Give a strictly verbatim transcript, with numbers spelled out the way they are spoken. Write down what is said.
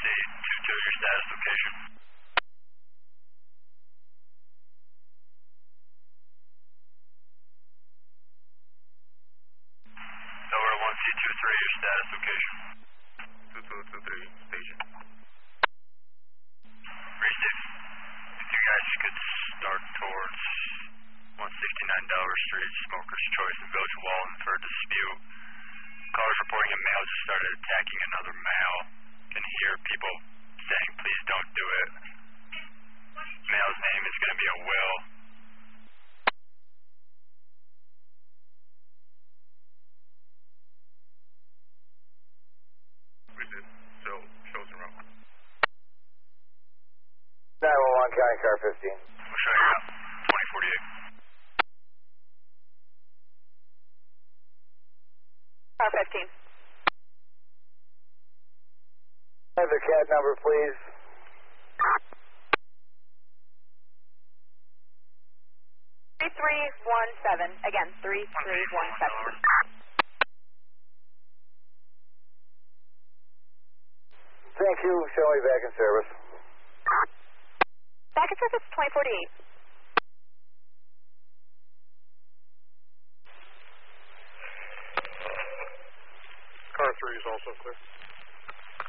two two, your status location. Delaware one C two three, your status location. two two two three, station. Receive. If you guys could start towards one sixty-nine Delaware Street, Smoker's Choice in Village Walton for a dispute. Callers reporting a male just started attacking another male. Can hear people saying, please don't do it. Male's name is going to be a Will. Receive. Show, show some route. nine one one, County Car fifteen. We'll show you out. twenty forty-eight. Car fifteen. Have the cat number, please. three three one seven. Again, three three one seven. Thank you. Show me back in service. Back in service, twenty forty-eight. Car three is also clear.